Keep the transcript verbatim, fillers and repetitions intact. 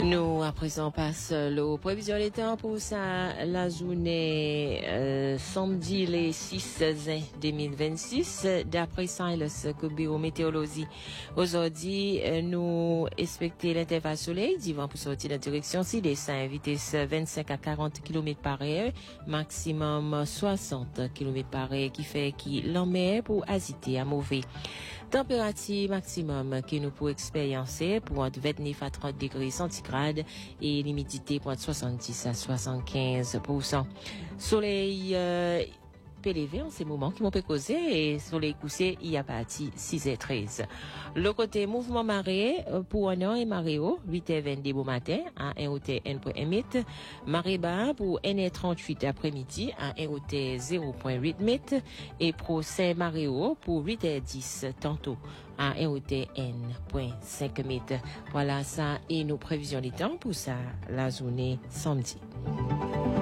Nous, à présent, passe le prévision des temps pour ça, la journée euh, samedi le six juin deux mille vingt-six. D'après Silas Bureau Météorologie, aujourd'hui, euh, nous expectons l'intervalle soleil, du vent pour sortir de la direction sud-est, vitesse vingt-cinq à quarante kilomètres par heure, maximum soixante kilomètres par heure, qui fait qu'il l'emmène pour agiter à mauvais. Température maximum que nous pouvons expériencer pour entre vingt-neuf à trente degrés centigrades et l'humidité pour entre soixante-dix à soixante-quinze pour cent. Soleil euh, élevé en ces moments qui m'ont fait causer et soleil couché il y a parti six heures treize. Le côté mouvement marée pour un an et marée haut huit heures vingt-deux au matin à un hauteur un virgule un mètre, marée bas pour un heure trente-huit après-midi à un hauteur zéro virgule huit mètre et pour Saint marée haut pour huit heures dix tantôt à un hauteur un virgule cinq mètre. Voilà ça et nos prévisions des temps pour ça la journée samedi.